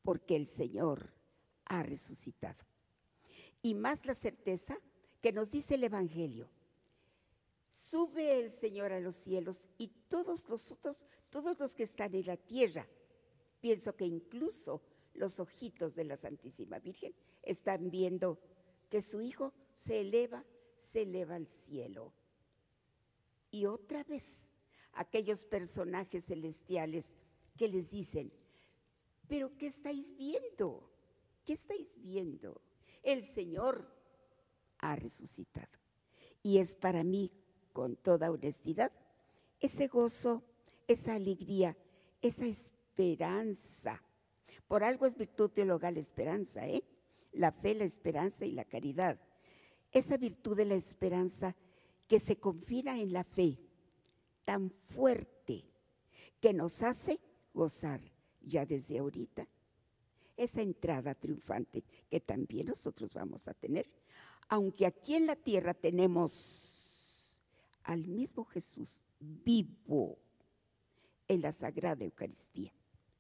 porque el Señor ha resucitado. Y más la certeza que nos dice el Evangelio. Sube el Señor a los cielos y todos los que están en la tierra, pienso que incluso los ojitos de la Santísima Virgen están viendo que su Hijo se eleva al cielo. Y otra vez, aquellos personajes celestiales que les dicen, ¿pero qué estáis viendo? ¿Qué estáis viendo? El Señor ha resucitado. Y es para mí, con toda honestidad, ese gozo, esa alegría, esa esperanza. Por algo es virtud teologal la esperanza, ¿eh? La fe, la esperanza y la caridad. Esa virtud de la esperanza que se confina en la fe, tan fuerte, que nos hace gozar ya desde ahorita esa entrada triunfante que también nosotros vamos a tener. Aunque aquí en la tierra tenemos al mismo Jesús vivo en la Sagrada Eucaristía.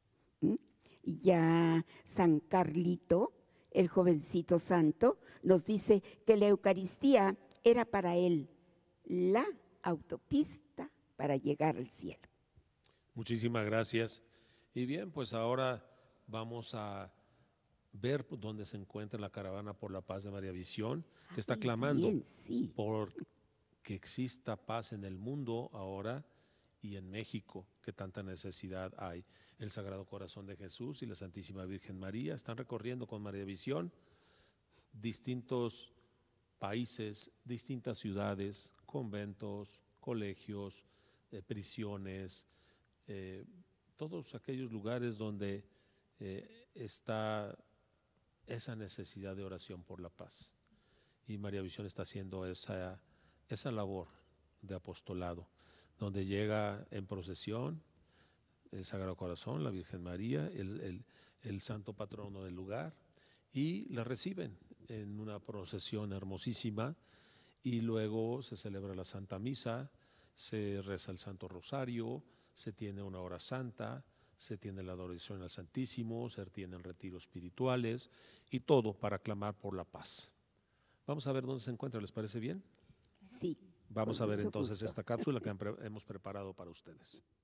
Ya San Carlito, el jovencito santo, nos dice que la Eucaristía era para él la autopista para llegar al cielo. Muchísimas gracias. Y bien, pues ahora vamos a ver dónde se encuentra la Caravana por la Paz de María Visión, que está clamando por que exista paz en el mundo ahora y en México, que tanta necesidad hay. El Sagrado Corazón de Jesús y la Santísima Virgen María están recorriendo con María Visión distintos países, distintas ciudades, conventos, colegios, prisiones, todos aquellos lugares donde está esa necesidad de oración por la paz. Y María Visión está haciendo esa labor de apostolado, donde llega en procesión el Sagrado Corazón, la Virgen María, el santo patrono del lugar, y la reciben en una procesión hermosísima, y luego se celebra la Santa Misa, se reza el Santo Rosario, se tiene una hora santa, se tiene la adoración al Santísimo, se tienen retiros espirituales y todo para clamar por la paz. Vamos a ver dónde se encuentra, ¿les parece bien? Sí. Vamos a ver entonces esta cápsula que hemos preparado para ustedes.